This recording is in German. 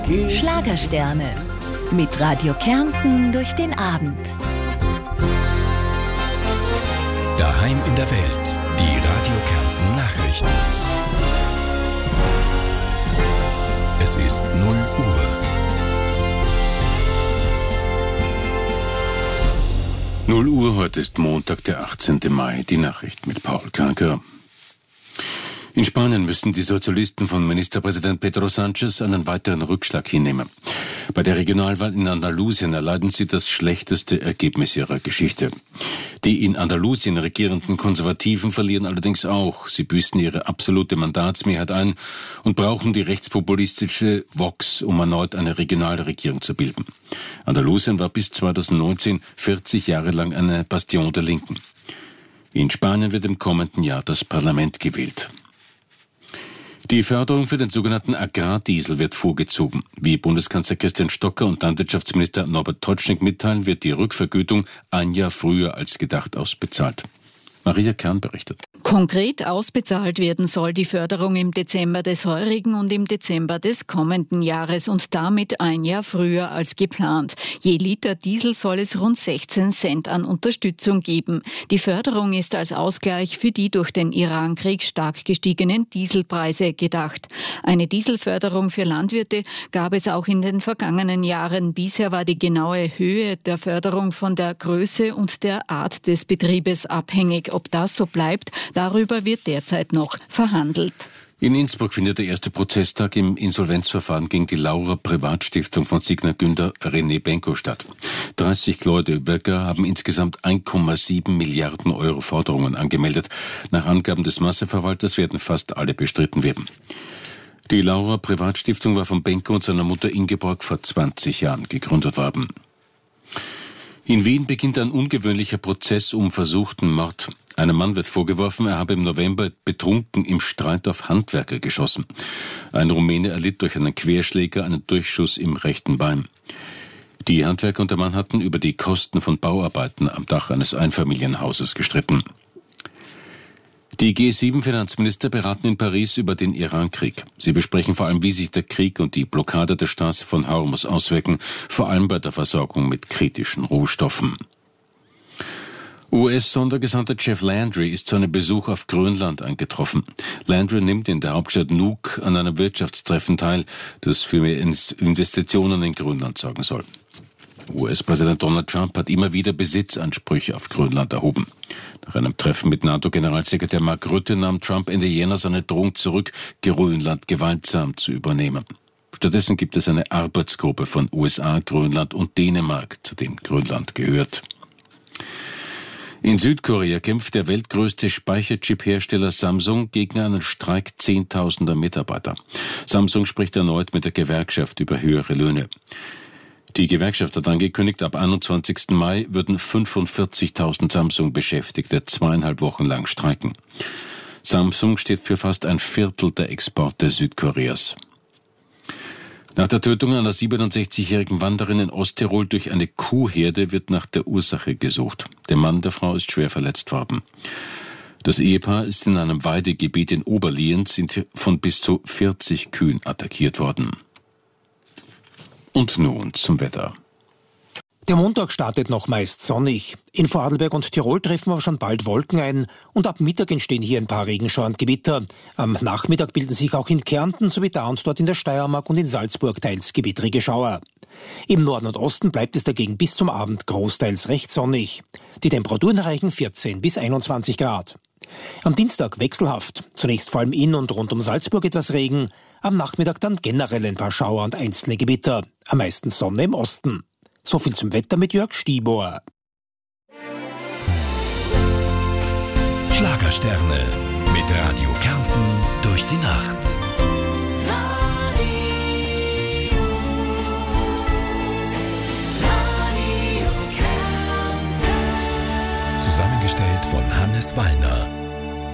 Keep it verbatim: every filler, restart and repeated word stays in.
Schlagersterne. Mit Radio Kärnten durch den Abend. Daheim in der Welt. Die Radio Kärnten Nachrichten. Es ist null Uhr. null Uhr, heute ist Montag, der achtzehnten Mai. Die Nachricht mit Paul Kanker. In Spanien müssen die Sozialisten von Ministerpräsident Pedro Sánchez einen weiteren Rückschlag hinnehmen. Bei der Regionalwahl in Andalusien erleiden sie das schlechteste Ergebnis ihrer Geschichte. Die in Andalusien regierenden Konservativen verlieren allerdings auch. Sie büßen ihre absolute Mandatsmehrheit ein und brauchen die rechtspopulistische Vox, um erneut eine Regionalregierung zu bilden. Andalusien war bis zweitausendneunzehn vierzig Jahre lang eine Bastion der Linken. In Spanien wird im kommenden Jahr das Parlament gewählt. Die Förderung für den sogenannten Agrardiesel wird vorgezogen. Wie Bundeskanzler Christian Stocker und Landwirtschaftsminister Norbert Totschnig mitteilen, wird die Rückvergütung ein Jahr früher als gedacht ausbezahlt. Maria Kern berichtet. Konkret ausbezahlt werden soll die Förderung im Dezember des heurigen und im Dezember des kommenden Jahres und damit ein Jahr früher als geplant. Je Liter Diesel soll es rund sechzehn Cent an Unterstützung geben. Die Förderung ist als Ausgleich für die durch den Irankrieg stark gestiegenen Dieselpreise gedacht. Eine Dieselförderung für Landwirte gab es auch in den vergangenen Jahren. Bisher war die genaue Höhe der Förderung von der Größe und der Art des Betriebes abhängig. Ob das so bleibt, darüber wird derzeit noch verhandelt. In Innsbruck findet der erste Prozesstag im Insolvenzverfahren gegen die Laura Privatstiftung von Signer-Gründer René Benko statt. dreißig Gläubiger haben insgesamt eins Komma sieben Milliarden Euro Forderungen angemeldet. Nach Angaben des Masseverwalters werden fast alle bestritten werden. Die Laura Privatstiftung war von Benko und seiner Mutter Ingeborg vor zwanzig Jahren gegründet worden. In Wien beginnt ein ungewöhnlicher Prozess um versuchten Mord. Einem Mann wird vorgeworfen, er habe im November betrunken im Streit auf Handwerker geschossen. Ein Rumäne erlitt durch einen Querschläger einen Durchschuss im rechten Bein. Die Handwerker und der Mann hatten über die Kosten von Bauarbeiten am Dach eines Einfamilienhauses gestritten. Die G sieben Finanzminister beraten in Paris über den Irankrieg. Sie besprechen vor allem, wie sich der Krieg und die Blockade der Straße von Hormuz auswirken, vor allem bei der Versorgung mit kritischen Rohstoffen. U S-Sondergesandter Jeff Landry ist zu einem Besuch auf Grönland eingetroffen. Landry nimmt in der Hauptstadt Nuuk an einem Wirtschaftstreffen teil, das für mehr Investitionen in Grönland sorgen soll. U S-Präsident Donald Trump hat immer wieder Besitzansprüche auf Grönland erhoben. Nach einem Treffen mit NATO-Generalsekretär Mark Rutte nahm Trump Ende Jänner seine Drohung zurück, Grönland gewaltsam zu übernehmen. Stattdessen gibt es eine Arbeitsgruppe von U S A, Grönland und Dänemark, zu dem Grönland gehört. In Südkorea kämpft der weltgrößte Speicherchip-Hersteller Samsung gegen einen Streik zehntausender Mitarbeiter. Samsung spricht erneut mit der Gewerkschaft über höhere Löhne. Die Gewerkschaft hat angekündigt, ab einundzwanzigsten Mai würden fünfundvierzigtausend Samsung-Beschäftigte zweieinhalb Wochen lang streiken. Samsung steht für fast ein Viertel der Exporte Südkoreas. Nach der Tötung einer siebenundsechzigjährigen Wanderin in Osttirol durch eine Kuhherde wird nach der Ursache gesucht. Der Mann der Frau ist schwer verletzt worden. Das Ehepaar ist in einem Weidegebiet in Oberlienz von bis zu vierzig Kühen attackiert worden. Und nun zum Wetter. Der Montag startet noch meist sonnig. In Vorarlberg und Tirol treffen aber schon bald Wolken ein und ab Mittag entstehen hier ein paar Regenschauer und Gewitter. Am Nachmittag bilden sich auch in Kärnten sowie da und dort in der Steiermark und in Salzburg teils gewittrige Schauer. Im Norden und Osten bleibt es dagegen bis zum Abend großteils recht sonnig. Die Temperaturen erreichen vierzehn bis einundzwanzig Grad. Am Dienstag wechselhaft. Zunächst vor allem in und rund um Salzburg etwas Regen. Am Nachmittag dann generell ein paar Schauer und einzelne Gewitter. Am meisten Sonne im Osten. So viel zum Wetter mit Jörg Stieber. Schlagersterne mit Radio Kärnten durch die Nacht. Radio, Radio Kärnten. Zusammengestellt von Hannes Wallner.